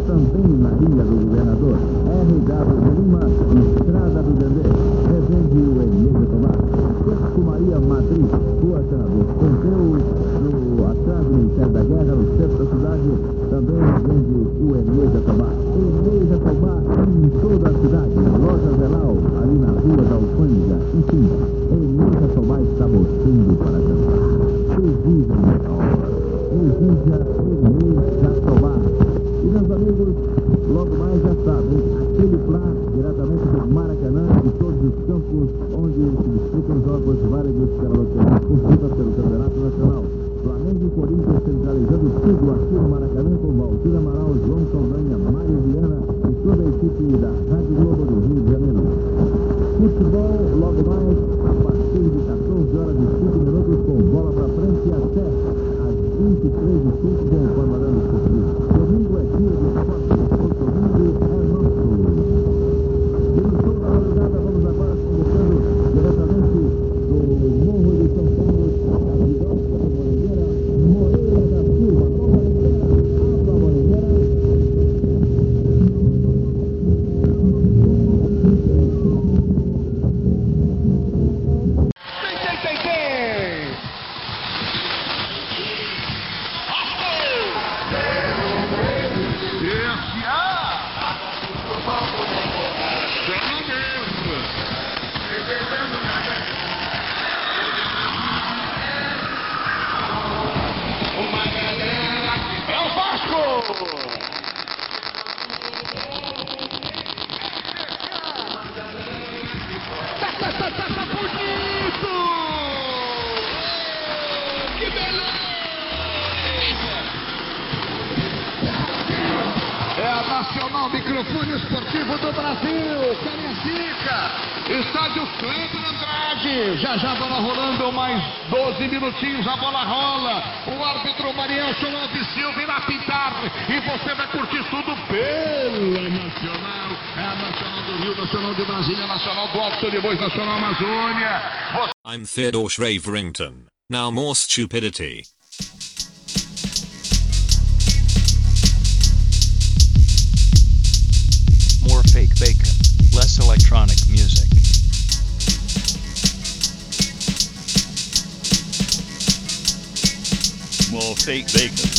também na Ilha do Governador. RW de Lima, Estrada do Dendê, Resende o Emílio Tomar, Sexto Maria Madrid, Rua Senador Pompeu, atrás do Ministério da Guerra, no centro da cidade, também Resende o Emílio Tomar. Emílio Tomar em toda a cidade, Loja Velal, ali na Rua da Alfândega, enfim, Emílio Tomar está mostrando para cantar. Exija Jatobá. E meus amigos, logo mais já sabem, aquele plá diretamente do Maracanã e todos os campos onde se disputam jogos válidos pela loteria conjunta pelo Campeonato Nacional. Flamengo e Corinthians centralizando tudo aqui no Maracanã com Valdir Amaral, João Saldanha, Mário Viana e toda a equipe da Rádio Globo do Rio de Janeiro. Futebol, logo mais, a partir de 14 horas e 5 minutos com bola para frente até às 23h05 com o panorama esportivo. Domingo é dia de esporte, o domingo é nosso. E no show da madrugada vamos agora convocando diretamente do Morro de São Paulo, a Virosa da Moreira, Moreira da Silva. Abra a Moreira. Nacional, microfone esportivo do Brasil, Cariacica, estádio Cleber Andrade, já a bola rolando, mais 12 minutinhos, a bola rola, o árbitro Marielson Alves Silva irá pintar, e você vai curtir tudo pela Nacional, é a Nacional do Rio, Nacional de Brasília, Nacional do Alto de Bois, Nacional Amazônia. I'm Theodore Schraverington, now more stupidity. More fake bacon, less electronic music. More fake bacon,